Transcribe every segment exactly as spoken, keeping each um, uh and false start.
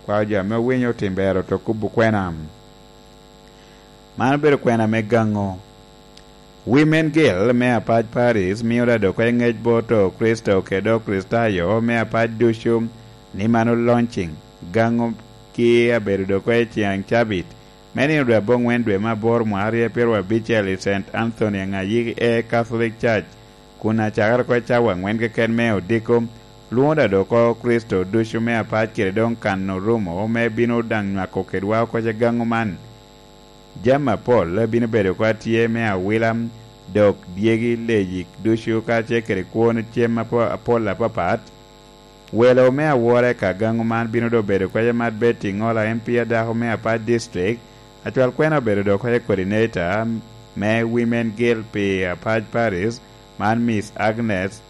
kwa jo me winyo timbero to kubu kwena mano bedo kwena me gango Women Guild me apaj Paris miyo dado kwa ngej boto Kristo kedo Kristayo me apaj dushu ni mano launching gango ki abedo kwa chiang chabit many dwe bong wen dwe mabor mwarie pero abichel Saint Anthony ngayi e Catholic Church kuna chakar kwa chawa ngwen ke ken me odiko luonda do ko Kristo dushu me apaj kire don kan no rumo me bino dang nyako kedwa ko gango man Jama Paul bino bedo kwa tie me a William dok diegi lejik dushu ka chekere kuon chiema po Paul papat welo me a wore ka gango man bino do bedo kwa mat beti ngola empia da me a pa district atwal kwena bedo do kwa coordinator me Women Guild pe a pa Paris man Miss Agnes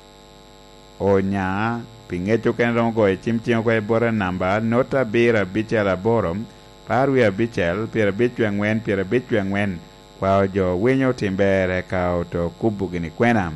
Onya pingecho ken rongo e chimchim kwa bora namba nota bira bichala borom Parwi abichel, pira bichwe ngwen, pira bichwe ngwen, kwa jo winyo timbere kao to kubugini kwenam.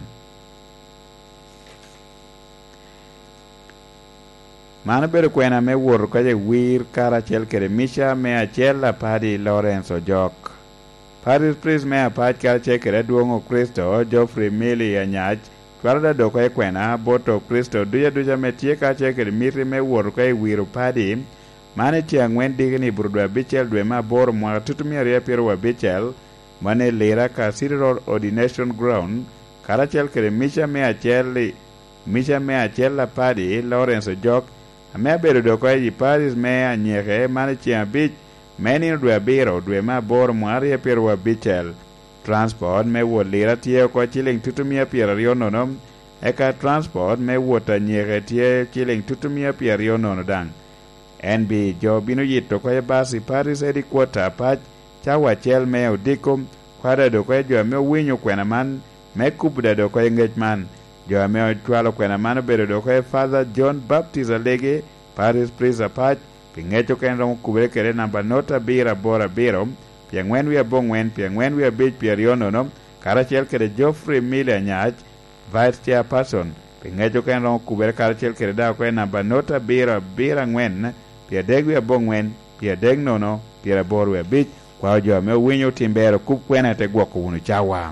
Mano bedo kwena me wur kwa je wir kara chel kere misha me a chel la padi Lorenzo Jok. Paris Priest me a pad kara chel kere duongo Kristo, Geoffrey Mili a nyach, kwa da do kwa kwena, boto Kristo, duja duja me tie kara chel kere miri me wur kwa wiru padi, Mane tiang wen digni burudwa bichel dwe ma bor mwa tutumia ria piero wa bichel mane lera ka City Road Ordination Ground karachel kere misha me achel misha me achel la padi Lawrence Jok ame bedo do kwa yi Paris me anyeke mane tiang bich meni dwe biro dwe ma bor mwa ria piero wa bichel transport me wo lera tie kwa chiling tutumia piero rio nono eka transport me wo ta nyeke tie chiling tutumia piero rio nono dang N B jo bino yito kwa basi Paris edi quarter pach chawa chel me odikum kwada do kwa jo me winyo kwena man me kubuda do kwa engagement jo me twalo kwena man bedo do kwa Father John Baptist Alege Paris Priest pach pingecho ken rom kubere kere namba nota bira bora biro piangwen wi abongwen piangwen wi abich pieriono no karachel kere Geoffrey Miller nyach vice chairperson pingecho ken rom kubere karachel kere da kwa namba nota bira bira ngwen pia degwi abongwen pia deg nono pia borwe bich kwa jo me winyo timbero kup kwena te gwako unu chawa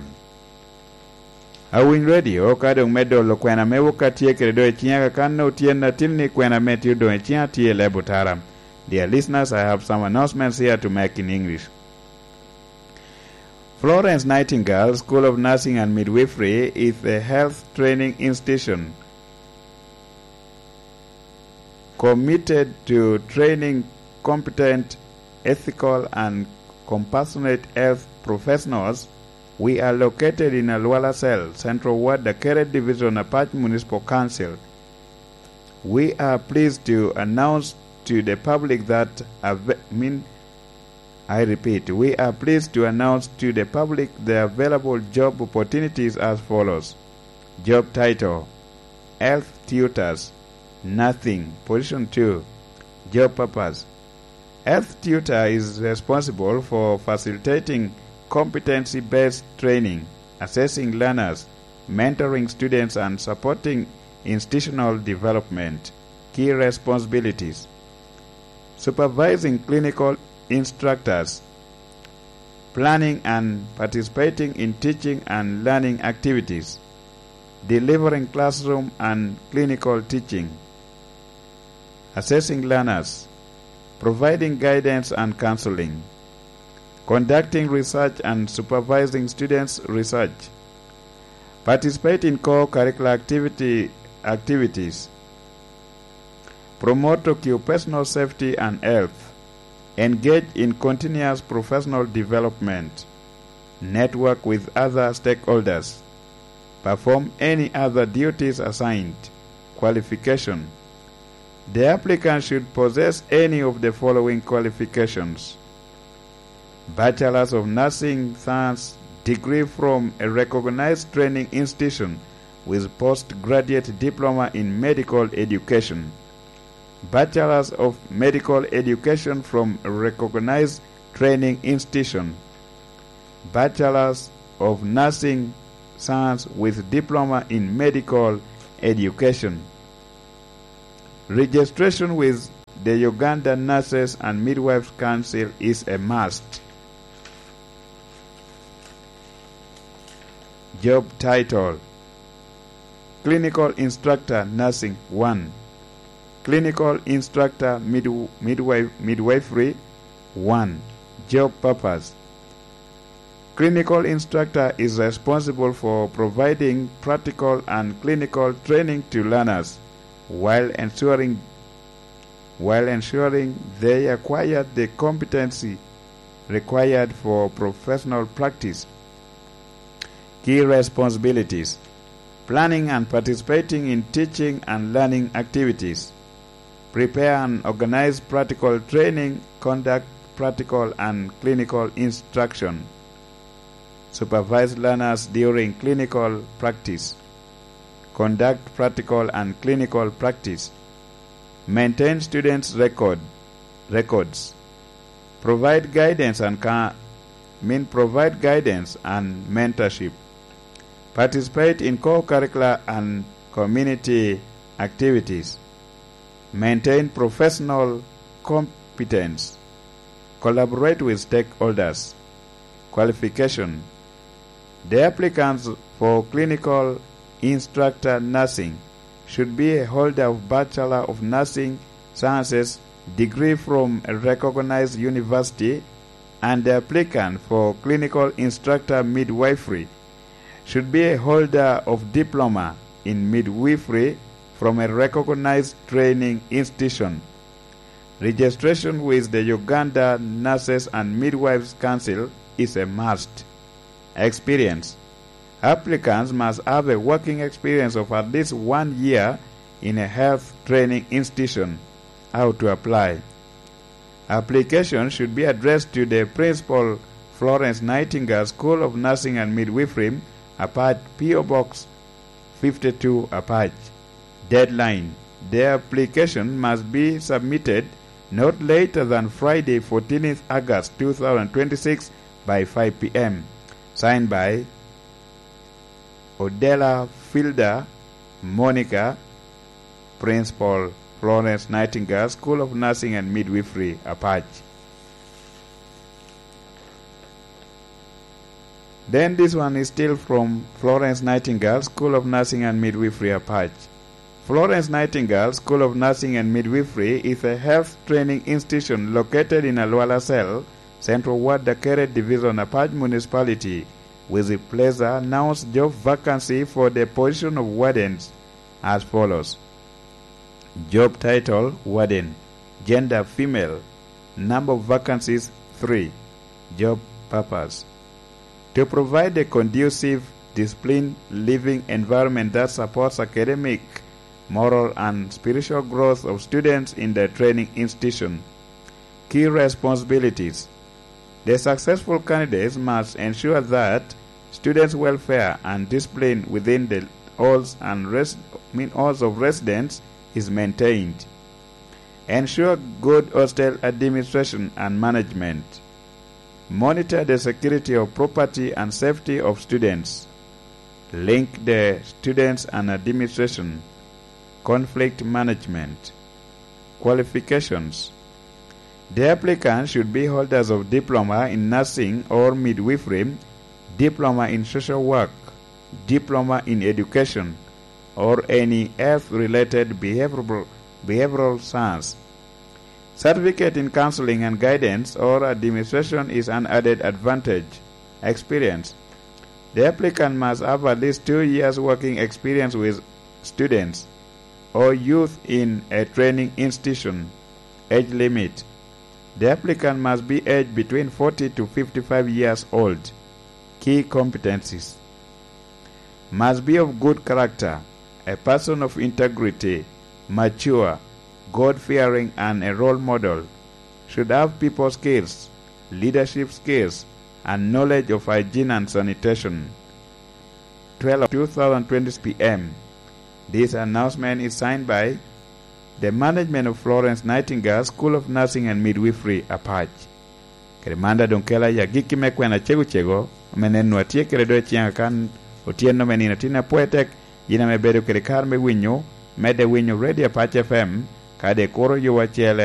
Awin radio kadong medo lo kwena me wukatie kredo e chinya kanno tien na tilni kwena me tiudo e chinya tie lebutara. Dear listeners, I have some announcements here to make in English. Florence Nightingale School of Nursing and Midwifery is a health training institution committed to training competent, ethical, and compassionate health professionals. We are located in Alwala Cell, Central Ward, the Keret Division, Apache Municipal Council. We are pleased to announce to the public that, I mean, I repeat, we are pleased to announce to the public the available job opportunities as follows. Job title, Health Tutors. Nothing. Position two. Job purpose. Health tutor is responsible for facilitating competency-based training, assessing learners, mentoring students, and supporting institutional development. Key responsibilities: supervising clinical instructors, planning and participating in teaching and learning activities, delivering classroom and clinical teaching, assessing learners, providing guidance and counseling, conducting research and supervising students' research, participate in co-curricular activity, activities, promote occupational safety and health, engage in continuous professional development, network with other stakeholders, perform any other duties assigned. Qualification: the applicant should possess any of the following qualifications: Bachelor's of Nursing Science degree from a recognized training institution with postgraduate diploma in medical education, Bachelor's of Medical Education from a recognized training institution, Bachelor's of Nursing Science with diploma in medical education. Registration with the Uganda Nurses and Midwives Council is a must. Job title: Clinical Instructor Nursing one. Clinical Instructor mid midwife Midwifery one. Job purpose: Clinical Instructor is responsible for providing practical and clinical training to learners while ensuring while ensuring they acquire the competency required for professional practice. Key responsibilities: planning and participating in teaching and learning activities, prepare and organize practical training, conduct practical and clinical instruction, supervise learners during clinical practice, conduct practical and clinical practice, maintain students' record, records, provide guidance and ca- mean provide guidance and mentorship, participate in co-curricular and community activities, maintain professional competence, collaborate with stakeholders. Qualification: the applicants for clinical instructor nursing should be a holder of Bachelor of Nursing Sciences degree from a recognized university, and the applicant for clinical instructor midwifery should be a holder of diploma in midwifery from a recognized training institution. Registration with the Uganda Nurses and Midwives Council is a must. Experience: applicants must have a working experience of at least one year in a health training institution. How to apply? Application should be addressed to the Principal Florence Nightingale School of Nursing and Midwifery, Apache, P O Box fifty-two, Apache. Deadline: the application must be submitted not later than Friday, fourteenth August two thousand twenty-six by five p m Signed by Odella Fielder, Monica, Principal Florence Nightingale School of Nursing and Midwifery, Apache. Then this one is still from Florence Nightingale School of Nursing and Midwifery, Apache. Florence Nightingale School of Nursing and Midwifery is a health training institution located in Alwala Cell, Central Ward, Dakere Division, Apache Municipality, with the pleasure announced job vacancy for the position of wardens as follows. Job title: Warden. Gender: female. Number of vacancies: three. Job purpose: to provide a conducive, disciplined living environment that supports academic, moral, and spiritual growth of students in the training institution. Key responsibilities: the successful candidates must ensure that students' welfare and discipline within the halls and res- mean halls of residence is maintained. Ensure good hostel administration and management. Monitor the security of property and safety of students. Link the students and administration. Conflict management. Qualifications: the applicant should be holders of diploma in nursing or midwifery, diploma in social work, diploma in education, or any health-related behavioral, behavioral science. Certificate in counseling and guidance or administration is an added advantage. Experience: the applicant must have at least two years working experience with students or youth in a training institution. Age limit: the applicant must be aged between forty to fifty-five years old. Key competencies: must be of good character, a person of integrity, mature, God-fearing, and a role model. Should have people skills, leadership skills, and knowledge of hygiene and sanitation. twelve two thousand twenty p m This announcement is signed by the management of Florence Nightingale School of Nursing and Midwifery, Apache. Kerimanda donkela ya giki mekwena chego chego, menenu atie keredo chianga kan otieno menina tina poetek, jina mebedo kere karme winyo, mede winyo radio Apache F M, kade koro yuwa chele